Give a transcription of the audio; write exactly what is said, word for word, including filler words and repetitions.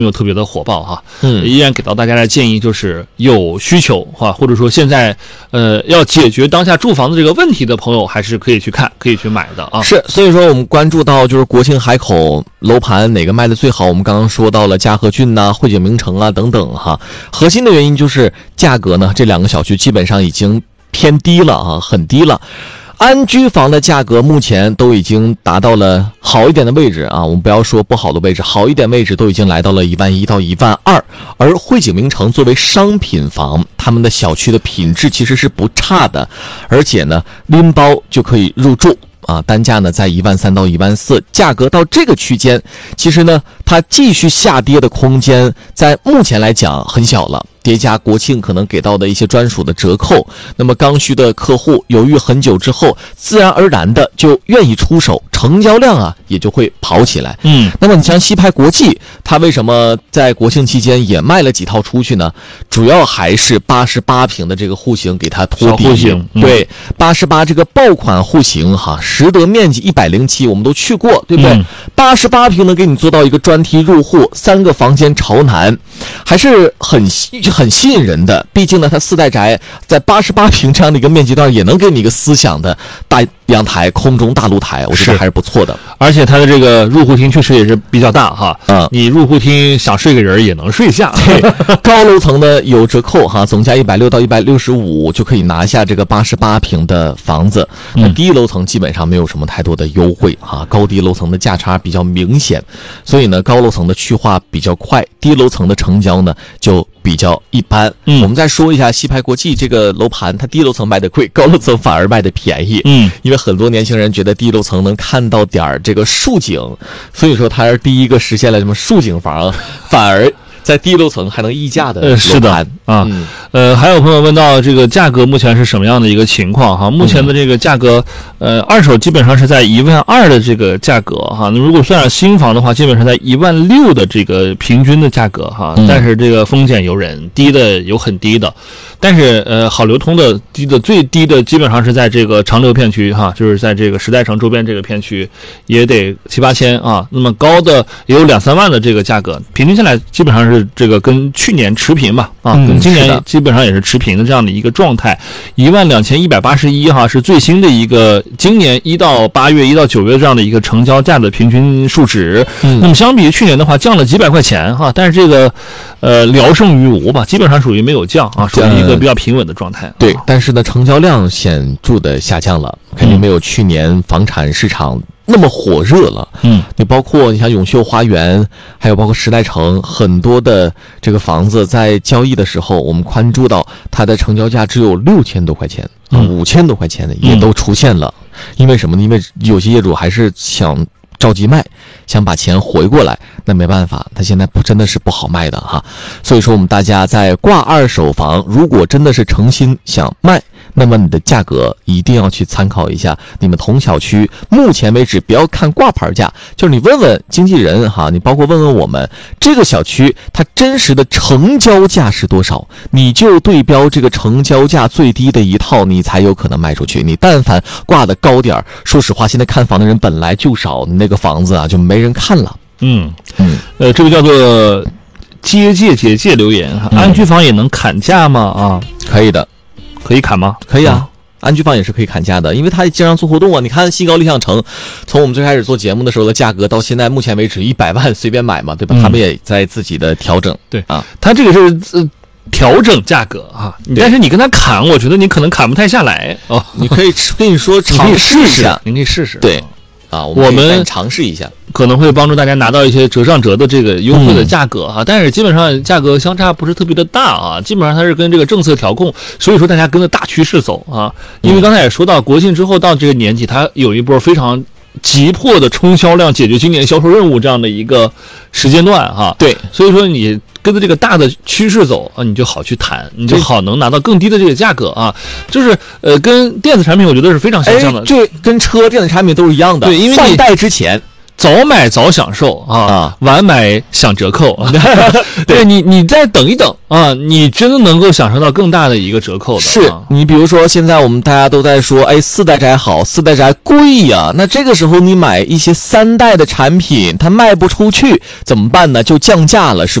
没有特别的火爆哈， 嗯， 依然给到大家的建议就是有需求哈，或者说现在呃要解决当下住房子这个问题的朋友，还是可以去看，可以去买的啊。 是，所以说我们关注到就是国庆海口楼盘哪个卖的最好，我们刚刚说到了嘉禾郡呐、汇景名城啊等等哈，核心的原因就是价格呢，这两个小区基本上已经偏低了啊，很低了。安居房的价格目前都已经达到了好一点的位置啊，我们不要说不好的位置，好一点位置都已经来到了一万一到一万二。而汇景名城作为商品房，他们的小区的品质其实是不差的，而且呢拎包就可以入住啊，单价呢在一万三到一万四，价格到这个区间，其实呢它继续下跌的空间在目前来讲很小了。叠加国庆可能给到的一些专属的折扣，那么刚需的客户犹豫很久之后，自然而然的就愿意出手，成交量啊也就会跑起来。 嗯， 那么你像西派国际，它为什么在国庆期间也卖了几套出去呢？主要还是八十八平的这个户型给它托底。 小户型，嗯、 对，八十八这个爆款户型哈，实得面积一百零七，我们都去过，对不对？八十八平能给你做到一个专梯入户，三个房间朝南，还是很很吸引人的。毕竟呢，它四代宅在八十八平这样的一个面积段，也能给你一个思想的大阳台、空中大露台，我觉得还是不错的。 而且它的这个入户厅确实也是比较大哈， 嗯， 你入户厅想睡个人也能睡下。 对，高楼层的有折扣哈，总价一百六到一百六十五就可以拿下这个八十八平的房子。那低楼层基本上没有什么太多的优惠哈，高低楼层的价差比较明显，所以呢，高楼层的去化比较快，低楼层的成交呢就比较一般。 嗯， 我们再说一下西派国际这个楼盘，它低楼层卖的贵，高楼层反而卖的便宜。 嗯， 因为很多年轻人觉得低楼层能看到点儿这个竖景，所以说它是第一个实现了什么竖景房，反而在低楼层还能溢价的楼盘。 呃，是的啊，嗯、呃，还有朋友问到这个价格目前是什么样的一个情况哈？目前的这个价格，呃，二手基本上是在一万二的这个价格哈。那如果算上新房的话，基本上在一万六的这个平均的价格哈。 嗯、 但是这个丰俭由人，低的有很低的，但是呃，好流通的低的最低的基本上是在这个长流片区哈，就是在这个时代城周边这个片区也得七八千啊。那么高的也有两三万的这个价格，平均下来基本上是这个跟去年持平吧啊， 嗯、 跟今年基本上也是持平的这样的一个状态。一万两千一百八十一哈是最新的一个今年一到八月一到九月这样的一个成交价的平均数值。 嗯， 那么相比于去年的话降了几百块钱哈，但是这个呃聊胜于无吧，基本上属于没有降啊，属于一个比较平稳的状态。 对， 啊、 但是呢，成交量显著的下降了，肯定没有去年房产市场那么火热了。 嗯， 你包括你像永秀花园，还有包括时代城，很多的这个房子在交易的时候，我们关注到它的成交价只有六千多块钱， 嗯， 五千多块钱的也都出现了。嗯、因为什么呢？因为有些业主还是想着急卖，想把钱回过来，那没办法，他现在不真的是不好卖的哈。所以说我们大家在挂二手房，如果真的是诚心想卖，那么你的价格一定要去参考一下你们同小区。目前为止不要看挂牌价，就是你问问经纪人哈，你包括问问我们这个小区它真实的成交价是多少，你就对标这个成交价最低的一套，你才有可能卖出去。你但凡挂的高点，说实话现在看房的人本来就少，你那个房子啊就没人看了。 嗯嗯，呃，这个叫做接界结界留言哈，安居房也能砍价吗？啊， 可以的。 可以砍吗？ 可以啊，安居房也是可以砍价的，因为它经常做活动啊。你看西高理想城，从我们最开始做节目的时候的价格到现在目前为止一百万随便买嘛，对吧？嗯、他们也在自己的调整。 对啊， 他这个是呃调整价格啊，但是你跟他砍，我觉得你可能砍不太下来哦。 你可以跟你说尝试一下， 您可以试试。 对。啊， 我们尝试一下， 可能会帮助大家拿到一些折上折的这个优惠的价格啊，嗯、但是基本上价格相差不是特别的大啊，基本上它是跟这个政策调控，所以说大家跟着大趋势走啊。因为刚才也说到，国庆之后到这个年纪，它有一波非常急迫的冲销量、解决今年销售任务这样的一个时间段哈。 对， 所以说你跟着这个大的趋势走啊，你就好去谈，你就好能拿到更低的这个价格啊。就是呃，跟电子产品我觉得是非常相像的。 这跟车、电子产品都是一样的。 对，因为换代之前， 早买早享受啊， 啊晚买享折扣。对你，你再等一等啊，你真的能够享受到更大的一个折扣的。 是啊你比如说，现在我们大家都在说，哎，四代宅好，四代宅贵呀。那这个时候你买一些三代的产品，它卖不出去怎么办呢？就降价了，是